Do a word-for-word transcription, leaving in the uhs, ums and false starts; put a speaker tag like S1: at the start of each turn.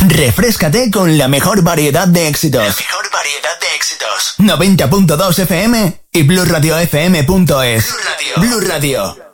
S1: Refréscate con la mejor variedad de éxitos.
S2: La mejor variedad de éxitos.
S1: noventa punto dos F M y blue radio f m punto es.
S2: Blue Radio.
S1: Blue Radio.